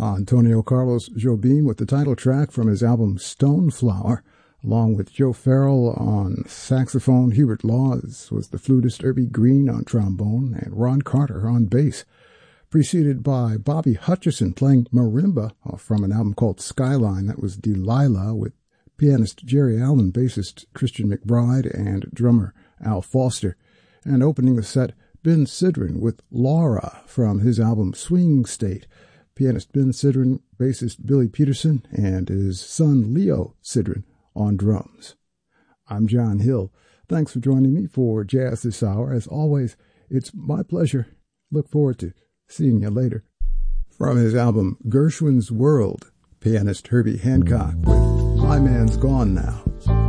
Antonio Carlos Jobim with the title track from his album Stoneflower, along with Joe Farrell on saxophone, Hubert Laws was the flutist, Irby Green on trombone, and Ron Carter on bass, preceded by Bobby Hutcherson playing marimba from an album called Skyline. That was Delilah with pianist Jerry Allen, bassist Christian McBride, and drummer Al Foster. And opening the set, Ben Sidran with Laura from his album Swing State. Pianist Ben Sidran, bassist Billy Peterson, and his son Leo Sidran on drums. I'm John Hill. Thanks for joining me for Jazz This Hour. As always, it's my pleasure. Look forward to seeing you later. From his album Gershwin's World, pianist Herbie Hancock with My Man's Gone Now.